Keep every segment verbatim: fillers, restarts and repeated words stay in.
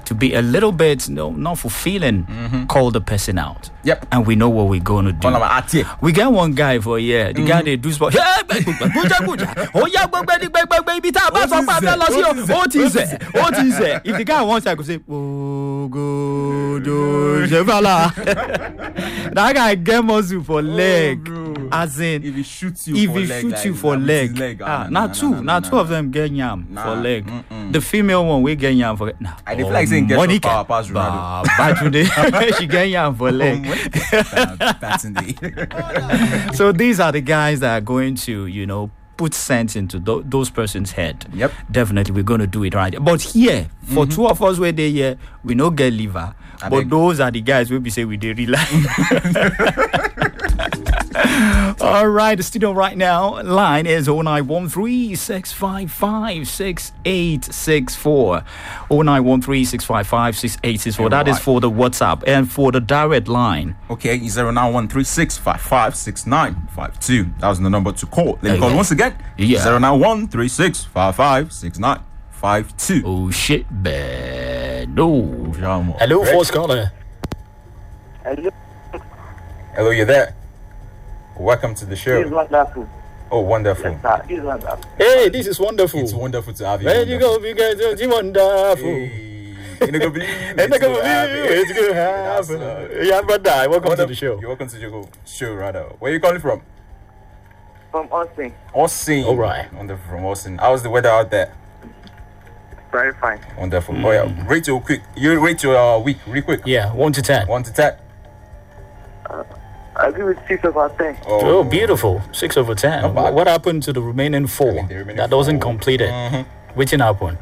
to be a little bit no, not fulfilling, mm-hmm. call the person out. Yep. And we know what we're going to do. We got one guy for a year. The mm-hmm. guy they do sport. What is it? What is it? If the guy wants, I could say, oh, good, that guy get muscle for leg. Oh, as in, if he shoots you if for he leg, shoots like, you for leg, leg. Ah, nah, now nah, two, nah, now nah, two nah. of them get yam nah. for leg. Mm-mm. The female one we get yam for. Nah, I feel like saying get Monica, power past Ronaldo. But today she get yam for leg. That's indeed. So these are the guys that are going to, you know, put sense into th- those person's head. Yep. Definitely, we're going to do it right. But here, for mm-hmm. two of us where they here, we no get liver. I but beg. Those are the guys where we say we did rely. All right, the studio right now line is oh nine one three, six five five, six eight six four. oh nine one three, six five five, six eight six four. That right. is for the WhatsApp. And for the direct line. Okay, zero nine one three, six five five, six nine five two. That was the number to call. Let me okay. call once again. Yeah. zero nine one three, six five five, six nine five two. Oh, shit, bad. No. Hello, first caller. Hello. Hello, you there? Welcome to the show. It's wonderful. Oh, wonderful. Yes, sir. It's wonderful. Hey, this is wonderful. It's wonderful to have you. Where you go, you guys? It's wonderful. Hey. You're not gonna believe it. You're not gonna believe it. It's gonna happen. Yeah, brother. Welcome Wonderful. to the show. You're welcome to the show, rather. Where are you calling from? From Austin. Austin. All right. Wonderful. From Austin. How's the weather out there? Very fine. Wonderful. Mm. Oh yeah. Rate your quick. You rate your uh, week, real quick. Yeah, one to ten. One to ten. Uh, I'll give it six over ten. Oh, oh beautiful. Six over ten. What, what happened to the remaining four? I mean, the remaining that wasn't four. completed. Mm-hmm. Which thing happened?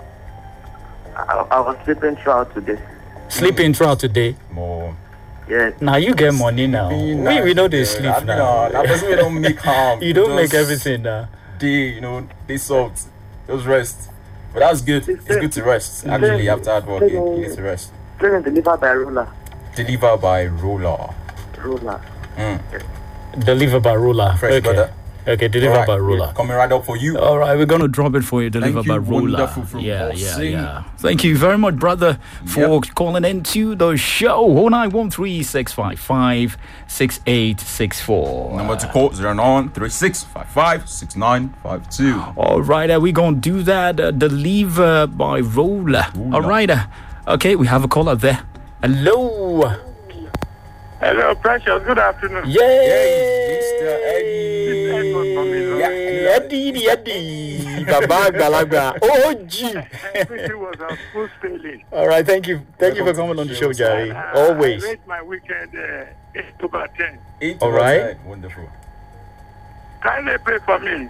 I, I was sleeping throughout today. Sleeping mm. throughout today? More. Yes. Now you get money now. We, nice, we know they yeah, sleep now. Know, that doesn't we don't make harm. You don't make everything now. They, you know, they soft. Those rest. But that's good. It's good to rest. Actually, after hard work, you need to rest. Training delivered by Roller. Delivered by Roller. Roller. Mm. Yes. Delivered by Roller. Fresh okay. brother. Okay, delivered right. by Roller. Coming right up for you. All right, we're going to drop it for you. Delivered Thank you, by Roller. Wonderful from yeah, yeah, yeah, yeah. Thank you very much, brother, for yep. calling into the show. oh nine one three, six five five, six eight six four. Number to call zero nine one three six five five six nine five two. All right, uh, we're going to do that. Uh, Deliver by Roller. Roller. All right. Uh, okay, we have a caller there. Hello. Hello, Precious. Good afternoon. Yay! Yay, Mister Eddie. Yeah, Eddie, Eddie. Baba Galaga. Oh, gee. Everything was on full sailing. All right, thank you. Thank you for coming on the show, Jerry. Uh, Always. I rate my weekend uh, eight over ten. eight All right. ten. Wonderful. Kindly pray for me.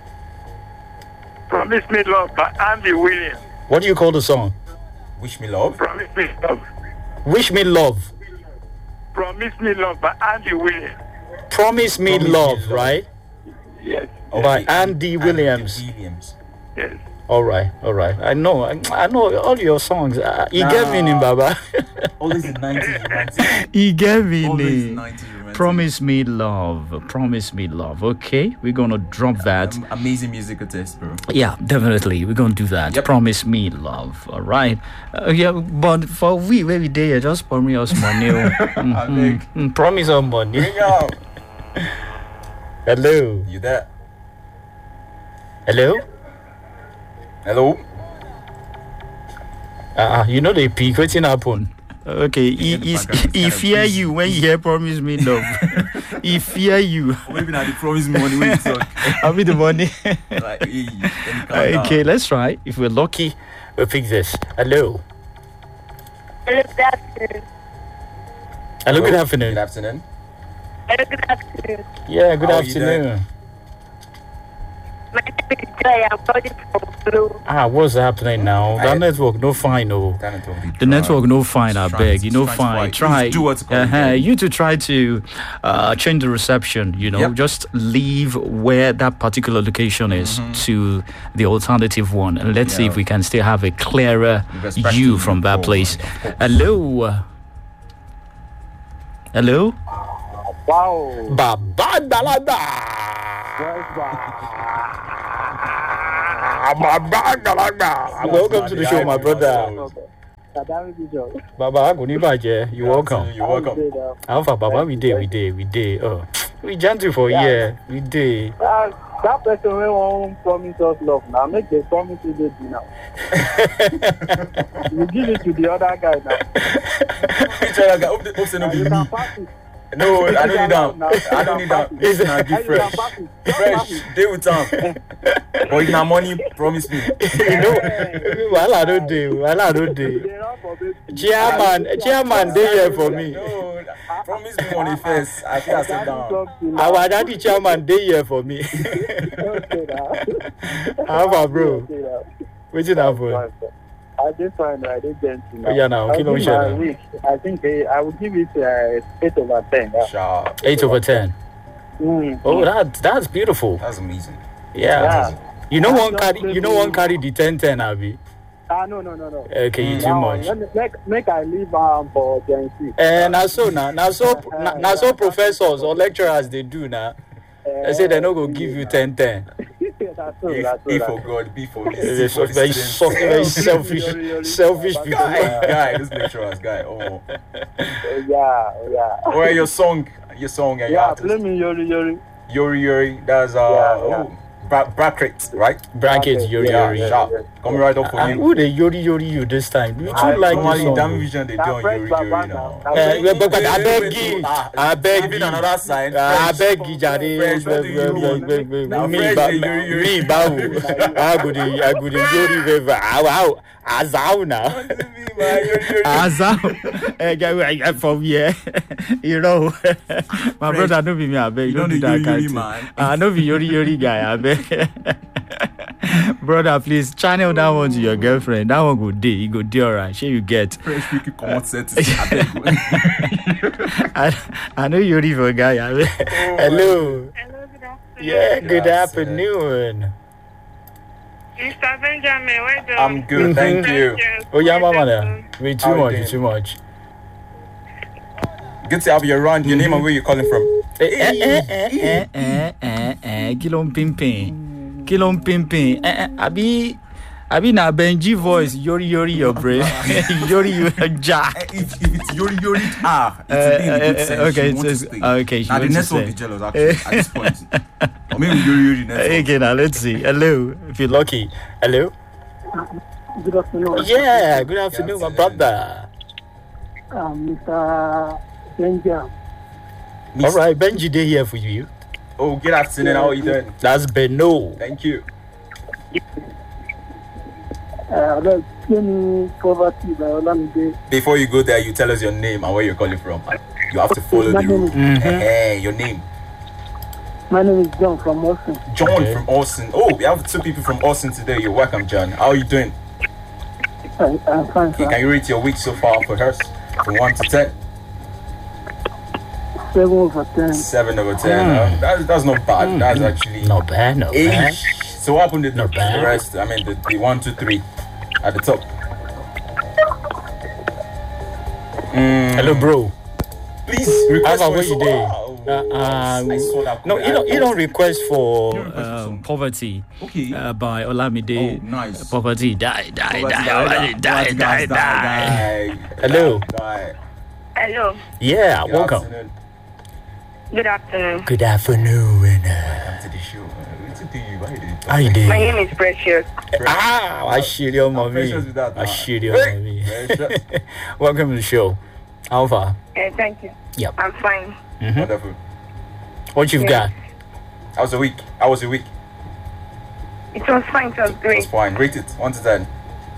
Promise Me Love by Andy Williams. What do you call the song? Wish Me Love. Promise Me Love. Wish Me Love. Promise Me Love by Andy Williams. Promise Me Promise Love, Me Love. right? Yes. Okay. By Andy Williams. Andy Williams. Yes. All right, all right. I know, I, I know all your songs. Uh, you nah. gave me in Baba. Always in nineties romantic. He gave me Always in nineties romantic. Promise Me Love. Promise Me Love. Okay, we're going to drop that. Um, amazing musical taste, bro. Yeah, definitely. We're going to do that. Yep. Promise Me Love. All right. Uh, yeah, but for we, where we there, just promise us money. mm-hmm. mm, promise us money. Bring out. Hello. You there? Hello? Hello? Uh, you know the peak. What's in happen? Okay, he, he, he fear you when you hear Promise Me Love. He fear you. Maybe not the promise me money when you talk. I'll be the money. Like, hey, okay, let's try. If we're lucky, we'll pick this. Hello. Hello, good afternoon. Hello, good afternoon. Good afternoon. Hello, good afternoon. Yeah, good How afternoon. My name is Joy. I'm calling from Blue. Ah, what's happening now? I, the network no fine, no. That network The network no fine, I Try beg. to- You know try to fine. fight. Try. Please do what's called, uh-huh. yeah. You to try to uh, change the reception, you know. Yep. Just leave where that particular location is Mhm. to the alternative one. And let's see Yeah. if we can still have a clearer Respect view to from you, that of place. course. Hello. Hello. Wow. Baba Galaga. Baba Galaga. Welcome to the show, my brother. Baba, I go nibaje. You're welcome. You're welcome. Alpha, Baba, we did, we did, we did. Oh, we gentle for yeah. year. We did. Uh, that person will won't promise us love now. Make the promise to do now. You give it to the other guy now. Which other guy? Hope the hope no be me. No, I don't need that. I don't need that. This is not give fresh. Fresh, day with time. But if na money, promise me. You know, well, I don't do. Well, I don't do. Chairman, chairman, they here for me. No, promise me money first. I can't sit down. Our daddy chairman, they here for me. How about bro? What's it happen? I just find I did gentle. Oh, yeah, now, I think they, I would give it uh, eight over ten. Yeah. Sure. Eight over ten. Mm. Oh, that that's beautiful. That's amazing. Yeah. Yeah. You know one carry. You know one carry the ten ten, Abi. Ah no no no no. Okay, you too Now, much. let me, make make I leave um for Gen Z. Eh, now so now, now so now now so professors or lecturers they do now. They say they no go give you ten ten. That's so, A, that's so, A that's for so. God, B for me. They're C so for the very students. soft, very selfish, selfish people. Guy, guy, this lecturer's guy. Oh, Yeah, yeah. or your song, your song, and your Yeah, artist. play me Yori Yori. Yuri Yuri. That's uh, Yeah, yeah. oh, bra- bracket, right? Bracket, Yori Yeah, Yori. sharp. Coming right up for And you. who they Yori Yori you this time? You I too like Normally, this damn song. vision they do Now, on fresh Yuri Baba Yuri now. now. Now, Eh, fresh- but- but- but I Wait, beg wait, you, wait, ah, I beg giving you. another sign. I Fresh. beg you, Jade. Fresh, what do you Me, want? me, me, Now, me, fresh, ba- they Yuri Yuri. me, babu. I go the, I go the Yori River. Wow, wow, Azau now. What do you mean, man? Yuri Yuri. Azam, eh, guy, where I from here, you know, my brother no be me, I beg. You Don't don't do need that Yuri kind Yuri, of man. thing. I no be Yori Yori guy, I beg. Brother, please channel that one to your girlfriend. That one go day, you go day alright. Sure you get. Fresh people come on set. I beg you. I, I know Yori for a guy. I beg. Hello. Hello, good afternoon. Yeah, good Yes, afternoon. Mister Benjamin, well done. I'm good, thank you. Oh yeah, Well mama done. there. Wait How too you much, doing? too much. Good to have you around. Your name and where you calling from? Eh, eh, eh, eh, Eh, eh, eh, eh, kilon pimpin. Kilon pimpin. Eh, eh, abi, abi na Benji voice. Yori Yori your brain. Yori you ja. If, if it's Yori Yori, ah, it's Uh, a bit in uh, good uh, sense. okay, She it's- wants to it's- stay. okay, she Now the wants to next one stay. is jealous actually at this point. Or maybe Yori Yori next one. Okay, now let's see. Hello. If you lucky. Lucky. Hello. Good afternoon. Yeah. Good afternoon, my brother. Um, Mister Benja. All right, Benji, they here for you. Oh, good afternoon. How are you doing? That's Beno. Thank you. Uh, let's give me poverty by Olamide. Before you go there, you tell us your name and where you're calling from. You have to follow My the name rule. is- Mhm. Hey, your name. My name is John from Austin. John Okay. from Austin. Oh, we have two people from Austin today. You're welcome, John. How are you doing? I, I'm fine, Okay, sir. can you rate your week so far for us from one to ten? Seven over ten. Seven over ten. Mm. Uh, that's that's not bad. That's actually Not bad, not eight. bad. So what happened to the, Not bad. the rest? I mean, the, the one, two, three at the top. Mm, Hello, bro. Please How request about for what you us. did? Wow. Uh, um, I saw that. no, you don't. You don't request for. Um, poverty Okay. uh, by Olamide. Oh, nice. Poverty die, die, Poverty, die, die, die, die, die, die. die. Hello. Die. Hello. Yeah, Good welcome. afternoon. Good afternoon. Good afternoon. Welcome to the show. Uh, What do you? Why you doing? How you My doing? name is Precious. Ah, I shit your I'm mommy. precious with that, I man. shit your Hey, mommy. precious. Welcome to the show. Alpha. Uh, thank you. Yep. I'm fine. Wonderful. What you've Yeah. got? How was the week? How was the week? It was fine. It was It was great. fine. Rate it one to ten.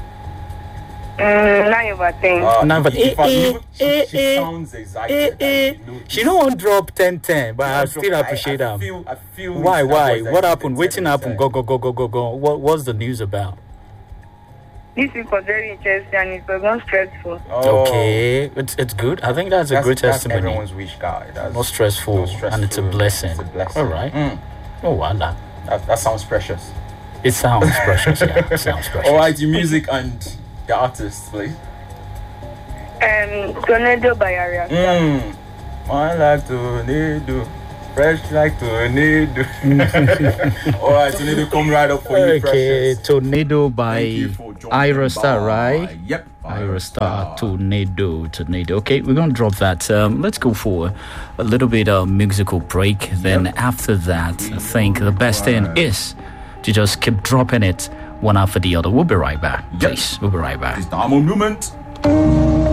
Mm, nine over ten. Uh, Nine, but in eh, fact, eh, even- she, eh, she eh, sounds Eh, excited. eh. and, you know, She don't want drop ten ten, but I I still appreciate I, I them. feel, I feel Why? it's that Why? voice that What you happened? did Waiting ten happened. Go, percent. go, go, go, go, go. What? What's the news about? This week was very interesting and it was not stressful. Oh, Okay, it's it's good. I think that's a that's, good that's testimony. everyone's wish, guy. That's Not stressful, not stressful, and it's a blessing. It's a blessing. All right. Mm, Oh, voila. that, that sounds precious. It sounds precious. Yeah, it sounds precious. All right, your music and the artist, please. Um, Tornado by Aria. Mm. I like tornado. Fresh like tornado. All right, tornado, come right up for you. Okay, Precious. Tornado by Thank you for jumping Ira Star, by. right? Yep. Ira Star, Tornado, Tornado. Okay, we're gonna drop that. Um, let's go for a little bit of musical break. Then Yep. after that, I think the best thing is to just keep dropping it one after the other. We'll be right back. Yep. Please, we'll be right back. It's the Amo movement.